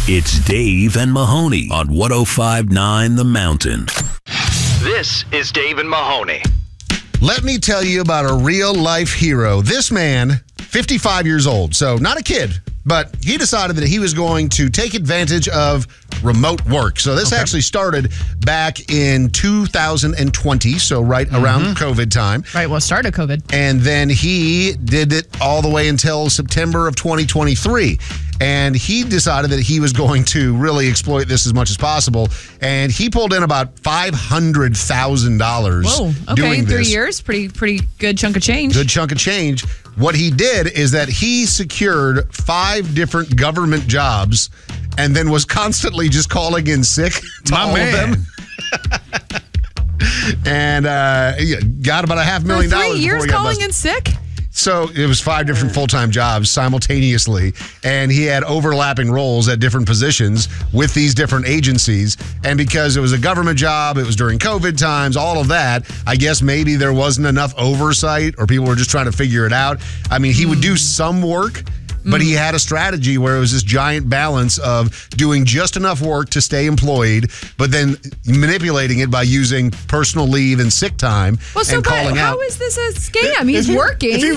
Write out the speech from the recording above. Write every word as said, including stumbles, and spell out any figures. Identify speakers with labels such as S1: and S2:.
S1: It's Dave and Mahoney on one oh five point nine The Mountain.
S2: This is Dave and Mahoney.
S3: Let me tell you about a real-life hero. This man, fifty-five years old, so not a kid, but he decided that he was going to take advantage of remote work. So this okay. actually started back in two thousand twenty, so right mm-hmm. around COVID time.
S4: Right, well, start of COVID.
S3: And then he did it all the way until September of twenty twenty-three. And he decided that he was going to really exploit this as much as possible. And he pulled in about five hundred thousand dollars
S4: Whoa, okay,
S3: doing
S4: three
S3: this.
S4: years, pretty pretty good chunk of change.
S3: Good chunk of change. What he did is that he secured five different government jobs and then was constantly just calling in sick to
S5: My
S3: all
S5: man.
S3: of them. and uh, got about a half million
S4: For
S3: dollars.
S4: three years
S3: before he got
S4: calling
S3: busted.
S4: in sick?
S3: So it was five different full-time jobs simultaneously, and he had overlapping roles at different positions with these different agencies. And because it was a government job, it was during COVID times, all of that, I guess maybe there wasn't enough oversight or people were just trying to figure it out. I mean, he would do some work, but he had a strategy where it was this giant balance of doing just enough work to stay employed, but then manipulating it by using personal leave and sick time
S4: Well, so
S3: and
S4: but
S3: calling
S4: how
S3: out.
S4: is this a scam? He's
S5: If he-
S4: working.
S5: if he